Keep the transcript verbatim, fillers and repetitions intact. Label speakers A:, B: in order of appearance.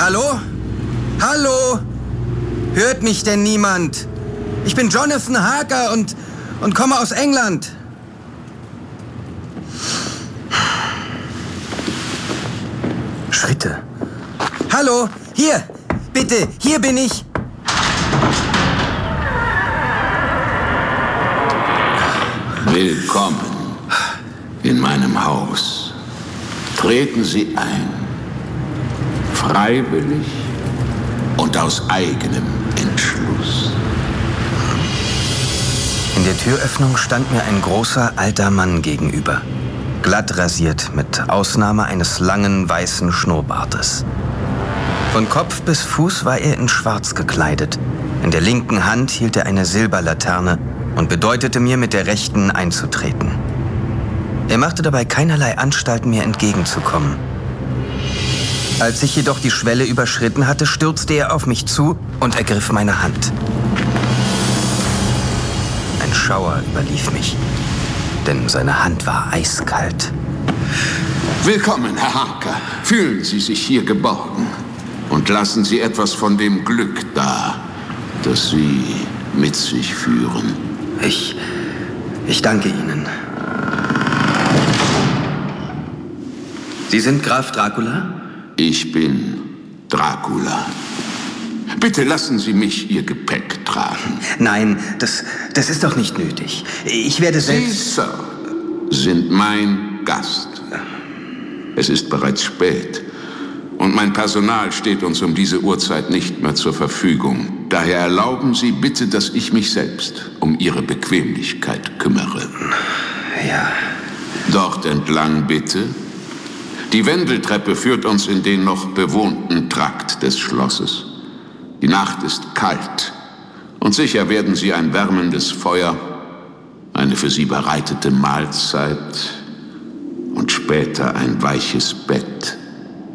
A: Hallo? Hallo? Hört mich denn niemand? Ich bin Jonathan Harker und, und komme aus England. Schritte. Hallo? Hier! Bitte, hier bin ich!
B: Willkommen in meinem Haus. Treten Sie ein. Freiwillig und aus eigenem Entschluss.
A: In der Türöffnung stand mir ein großer, alter Mann gegenüber. Glatt rasiert, mit Ausnahme eines langen, weißen Schnurrbartes. Von Kopf bis Fuß war er in Schwarz gekleidet. In der linken Hand hielt er eine Silberlaterne und bedeutete mir, mit der rechten einzutreten. Er machte dabei keinerlei Anstalten, mir entgegenzukommen. Als ich jedoch die Schwelle überschritten hatte, stürzte er auf mich zu und ergriff meine Hand. Ein Schauer überlief mich, denn seine Hand war eiskalt.
B: Willkommen, Herr Harker. Fühlen Sie sich hier geborgen und lassen Sie etwas von dem Glück da, das Sie mit sich führen.
A: Ich... ich danke Ihnen. Sie sind Graf Dracula?
B: Ich bin Dracula. Bitte lassen Sie mich Ihr Gepäck tragen.
A: Nein, das, das ist doch nicht nötig. Ich werde selbst...
B: Sie, Sir, sind mein Gast. Es ist bereits spät und mein Personal steht uns um diese Uhrzeit nicht mehr zur Verfügung. Daher erlauben Sie bitte, dass ich mich selbst um Ihre Bequemlichkeit kümmere.
A: Ja.
B: Dort entlang bitte. Die Wendeltreppe führt uns in den noch bewohnten Trakt des Schlosses. Die Nacht ist kalt und sicher werden Sie ein wärmendes Feuer, eine für Sie bereitete Mahlzeit und später ein weiches Bett